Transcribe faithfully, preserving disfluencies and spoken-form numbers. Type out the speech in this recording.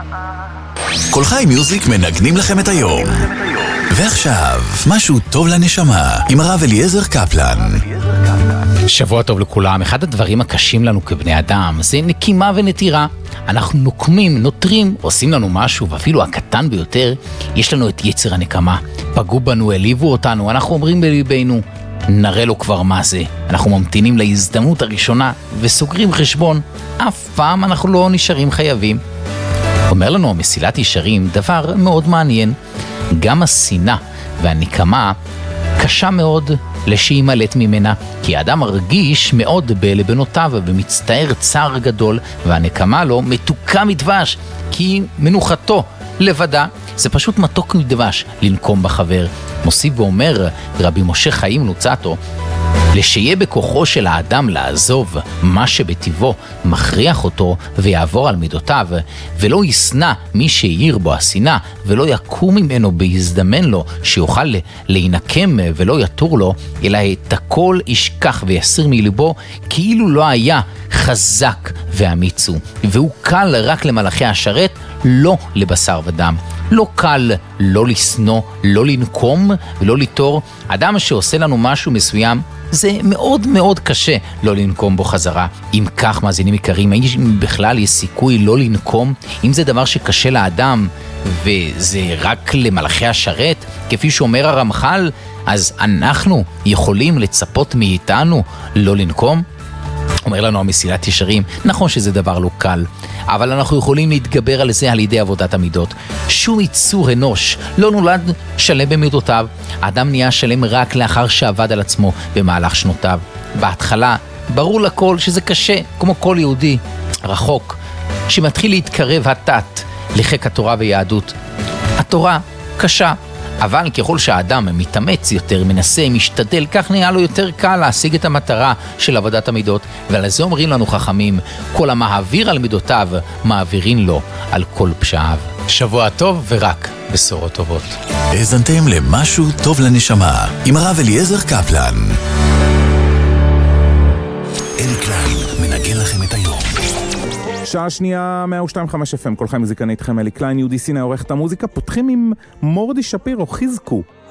כל חי מיוזיק מנגנים לכם את היום. ועכשיו, משהו טוב לנשמה, עם הרב אליעזר קפלן. שבוע טוב לכולם. אחד הדברים הקשים לנו כבני אדם זה נקימה ונטירה. אנחנו נוקמים, נותרים, עושים לנו משהו, ואפילו הקטן ביותר, יש לנו את יצר הנקמה. פגעו בנו, העליבו אותנו, אנחנו אומרים בליבנו, נראה לו כבר מה זה. אנחנו ממתינים להזדמנות הראשונה וסוגרים חשבון. אף פעם אנחנו לא נשארים חייבים. אומר לנו המסילת ישרים דבר מאוד מעניין. גם השנאה והנקמה קשה מאוד להימלט ממנה, כי האדם מרגיש מאוד בלבנותיו ומצטער צער גדול, והנקמה לו מתוקה מדבש, כי מנוחתו לבדה. זה פשוט מתוק מדבש לנקום בחבר. מוסיף ואומר רבי משה חיים לוצאטו, לשיהיה בכוחו של האדם לעזוב מה שבטבעו מכריח אותו ויעבור על מידותיו, ולא ישנא מי שיעיר בו השנאה, ולא יקום ממנו בהזדמן לו שיוכל להינקם ולא יתור לו, אלא את הכל ישכח ויסיר מליבו, כאילו לא היה חזק ואמיצו, והוא קל רק למלאכי השרת, לא לבשר ודם. לא קל לא לסנוע, לא לנקום ולא לתור. אדם שעושה לנו משהו מסוים, זה מאוד מאוד קשה לא לנקום בו חזרה. אם כך, מאזינים יקרים, האם בכלל יש סיכוי לא לנקום? אם זה דבר שקשה לאדם וזה רק למלאכי השרת, כפי שאומר הרמח"ל, אז אנחנו יכולים לצפות מאיתנו לא לנקום? אומר לנו המסילת ישרים, נכון שזה דבר לא קל, אבל אנחנו יכולים להתגבר על זה על ידי עבודת המידות. שום יצור אנוש לא נולד שלם במידותיו. האדם נהיה שלם רק לאחר שעבד על עצמו במהלך שנותיו. בהתחלה ברור לכל שזה קשה, כמו כל יהודי רחוק שמתחיל להתקרב התת לחיק התורה ויהדות. התורה קשה, אבל ככל שהאדם מתאמץ יותר, מנסה, משתדל, כך נהיה לו יותר קל להשיג את המטרה של עבודת המידות. ועל זה אומרים לנו חכמים, כל המעביר על מידותיו, מעבירים לו על כל פשעיו. שבוע טוב ורק בשורות טובות. האזנתם למשהו טוב לנשמה, עם הרב אליעזר קפלן. אלי קליין מנגן לכם את היום. שעה שנייה, מאה ושתיים נקודה חמש אף אם, כל חי מוזיקה איתכם, אלי קליין, יהודי סיני עורך את המוזיקה. פותחים עם מורדי שפירו, חזקו.